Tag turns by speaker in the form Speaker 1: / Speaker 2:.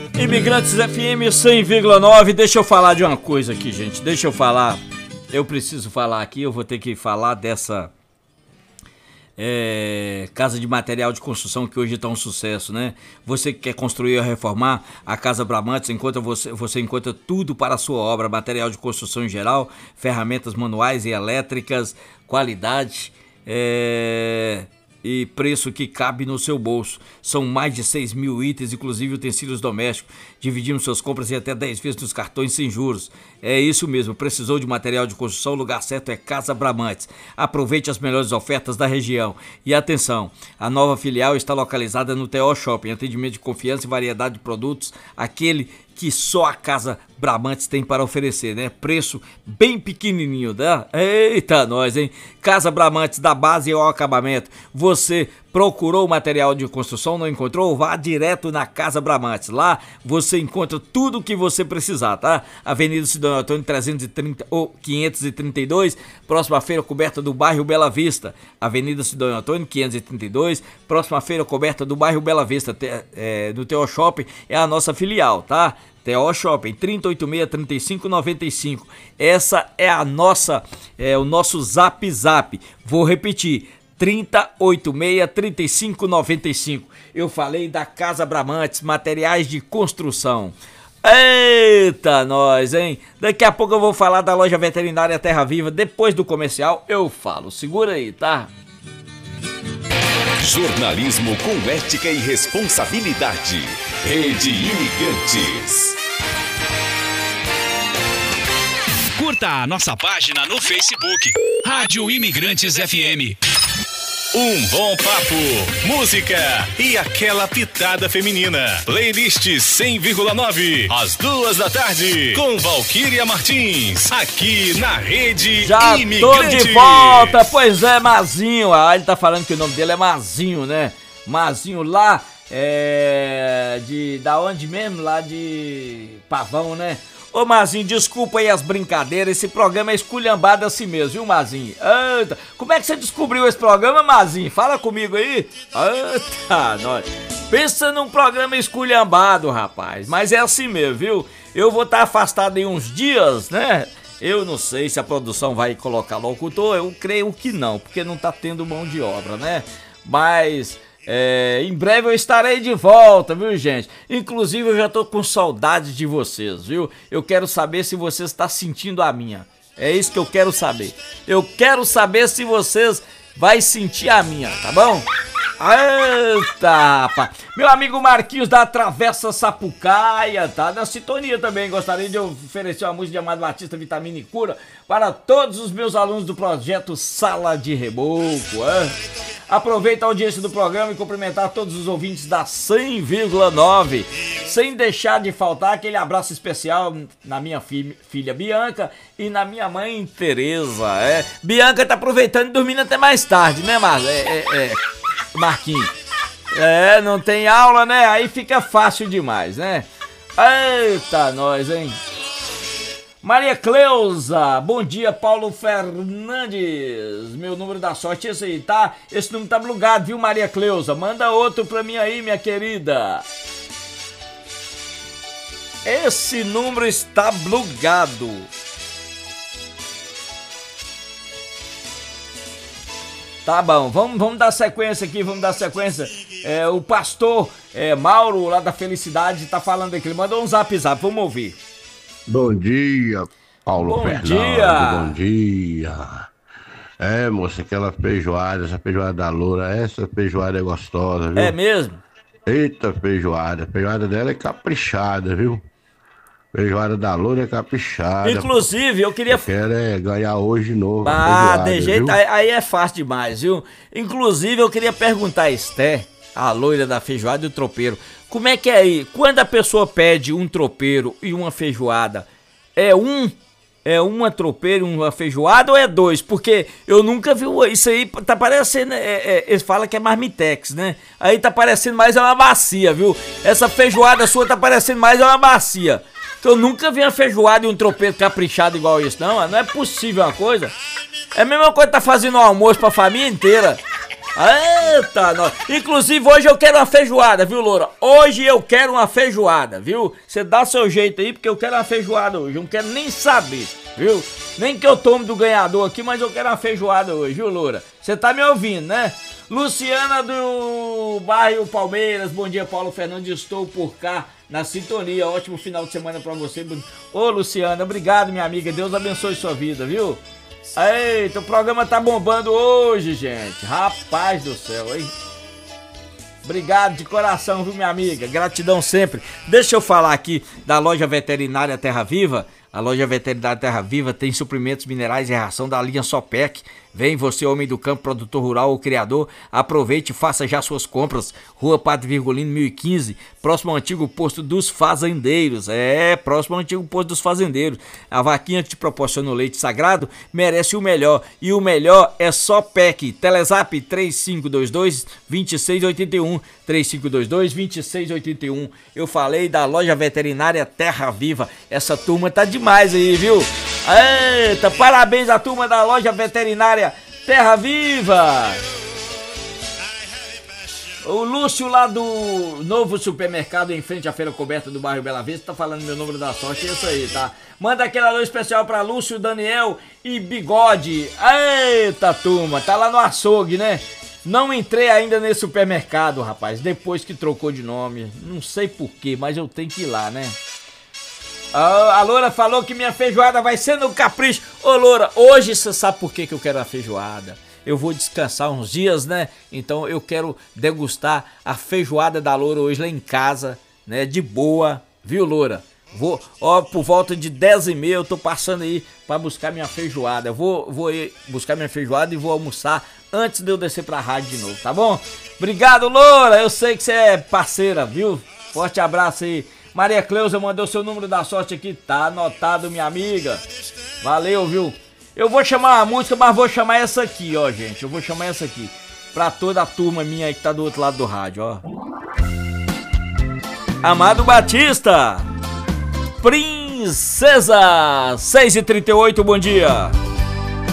Speaker 1: Imigrantes FM 100,9. Deixa eu falar de uma coisa aqui, gente. Deixa eu falar. Eu preciso falar aqui. Eu vou ter que falar dessa casa de material de construção que hoje está um sucesso, né? Você que quer construir ou reformar, a Casa Bramantes você encontra tudo para a sua obra. Material de construção em geral, ferramentas manuais e elétricas, qualidade e preço que cabe no seu bolso. São mais de 6 mil itens, inclusive utensílios domésticos. Dividimos suas compras em até 10 vezes nos cartões sem juros. É isso mesmo, precisou de material de construção, o lugar certo é Casa Bramantes. Aproveite as melhores ofertas da região. E atenção, a nova filial está localizada no TO Shopping. Atendimento de confiança e variedade de produtos, aquele que só a Casa Bramantes tem para oferecer, né? Preço bem pequenininho, né? Eita, nós, hein? Casa Bramantes, da base ao acabamento. Você procurou material de construção, não encontrou? Vá direto na Casa Bramantes. Lá você encontra tudo o que você precisar, tá? Avenida Sidônio Antônio 330 ou 532, próxima feira coberta do bairro Bela Vista. Avenida Sidônio Antônio 532, próxima feira coberta do bairro Bela Vista. No TO Shopping é a nossa filial, tá? TO Shopping 3086-3595. Essa é a nossa, o nosso Zap. Vou repetir, 3086-3595. Eu falei da Casa Bramantes, materiais de construção. Eita, nós, hein? Daqui a pouco eu vou falar da loja veterinária Terra Viva. Depois do comercial eu falo. Segura aí, tá?
Speaker 2: Jornalismo com ética e responsabilidade. Rede Imigrantes.
Speaker 3: Curta a nossa página no Facebook, Rádio Imigrantes FM.
Speaker 2: Um bom papo, música e aquela pitada feminina. Playlist 100,9, às 2 da tarde, com Valquíria Martins, aqui na Rede
Speaker 1: Já
Speaker 2: Imigrante.
Speaker 1: Tô de volta, pois é, Mazinho. Ele tá falando que o nome dele é Mazinho, né? Mazinho lá, da onde mesmo? Lá de Pavão, né? Ô Mazinho, desculpa aí as brincadeiras, esse programa é esculhambado assim mesmo, viu Mazinho? Eita, como é que você descobriu esse programa, Mazinho? Fala comigo aí. Eita, nós. Pensa num programa esculhambado, rapaz, mas é assim mesmo, viu? Eu vou estar afastado em uns dias, né? Eu não sei se a produção vai colocar locutor, eu creio que não, porque não tá tendo mão de obra, né? Mas... em breve eu estarei de volta, viu, gente? Inclusive eu já tô com saudade de vocês, viu? Eu quero saber se você está sentindo a minha. É isso que eu quero saber. Eu quero saber se vocês vai sentir a minha, tá bom? Eita, rapaz. Meu amigo Marquinhos da Travessa Sapucaia, tá na sintonia também. Gostaria de oferecer uma música de Amado Batista, Vitamina e Cura, para todos os meus alunos do projeto Sala de Reboco. Aproveita a audiência do programa e cumprimentar todos os ouvintes da 100,9. Sem deixar de faltar aquele abraço especial na minha filha Bianca e na minha mãe Tereza. Bianca tá aproveitando e dormindo até mais tarde, né, Marquinhos? Não tem aula, né? Aí fica fácil demais, né? Eita, nós, hein? Maria Cleusa, bom dia, Paulo Fernandes. Meu número da sorte é esse aí, tá? Esse número tá plugado, viu, Maria Cleusa? Manda outro pra mim aí, minha querida. Esse número está plugado. Tá bom, vamos dar sequência aqui, o pastor Mauro, lá da Felicidade, tá falando aqui, ele mandou um zap, vamos ouvir.
Speaker 4: Bom dia, Paulo Fernandes, bom dia. Moça, aquela feijoada, essa feijoada da loura, essa feijoada é gostosa, viu?
Speaker 1: É mesmo?
Speaker 4: Eita feijoada, a feijoada dela é caprichada, viu? Feijoada da loura é caprichada.
Speaker 1: Inclusive, eu queria...
Speaker 4: Eu quero ganhar hoje de novo.
Speaker 1: De jeito, aí é fácil demais, viu? Inclusive, eu queria perguntar a Esté, a loira da feijoada e o tropeiro, como é que é aí? Quando a pessoa pede um tropeiro e uma feijoada, é uma tropeiro e uma feijoada ou é dois? Porque eu nunca vi isso aí, tá parecendo, eles falam que é marmitex, né? Aí tá parecendo mais uma bacia, viu? Essa feijoada sua tá parecendo mais uma bacia. Eu nunca vi uma feijoada e um tropeiro caprichado igual isso, não é possível uma coisa. É a mesma coisa que tá fazendo um almoço pra família inteira. Eita, nós. Inclusive hoje eu quero uma feijoada, viu, Loura? Hoje eu quero uma feijoada, viu? Você dá seu jeito aí, porque eu quero uma feijoada hoje. Eu não quero nem saber, viu? Nem que eu tome do ganhador aqui, mas eu quero uma feijoada hoje, viu, Loura? Você tá me ouvindo, né? Luciana do bairro Palmeiras, bom dia, Paulo Fernandes, estou por cá na sintonia, ótimo final de semana pra você. Ô, Luciana, obrigado, minha amiga, Deus abençoe sua vida, viu? Eita, o programa tá bombando hoje, gente. Rapaz do céu, hein? Obrigado de coração, viu, minha amiga? Gratidão sempre. Deixa eu falar aqui da loja veterinária Terra Viva. A loja veterinária Terra Viva tem suprimentos minerais e ração da linha Sopec. Vem você, homem do campo, produtor rural ou criador, aproveite e faça já suas compras. Rua Padre Virgulino 1015, próximo ao antigo posto dos fazendeiros. Próximo ao antigo posto dos fazendeiros. A vaquinha que te proporciona o leite sagrado merece o melhor. E o melhor é Sopec. Telezap 3522-2681. 3522-2681. Eu falei da loja veterinária Terra Viva. Essa turma tá demais aí, viu? Eita, parabéns à turma da loja veterinária Terra Viva. O Lúcio lá do novo supermercado em frente à feira coberta do bairro Bela Vista tá falando meu número da sorte, é isso aí, tá? Manda aquele alô especial pra Lúcio, Daniel e Bigode. Eita, turma, tá lá no açougue, né? Não entrei ainda nesse supermercado, rapaz, depois que trocou de nome. Não sei porquê, mas eu tenho que ir lá, né? A Loura falou que minha feijoada vai ser no capricho. Ô, Loura, hoje você sabe por que eu quero a feijoada? Eu vou descansar uns dias, né? Então eu quero degustar a feijoada da Loura hoje lá em casa, né? De boa, viu, Loura? Vou, por volta de 10h30 eu tô passando aí pra buscar minha feijoada. Eu vou ir buscar minha feijoada e vou almoçar antes de eu descer pra rádio de novo, tá bom? Obrigado, Loura, eu sei que você é parceira, viu? Forte abraço aí. Maria Cleusa mandou seu número da sorte aqui, tá anotado, minha amiga. Valeu, viu? Eu vou chamar a música, mas vou chamar essa aqui, ó, gente. Eu vou chamar essa aqui pra toda a turma minha aí que tá do outro lado do rádio, ó. Amado Batista, Princesa, 6h38, bom dia.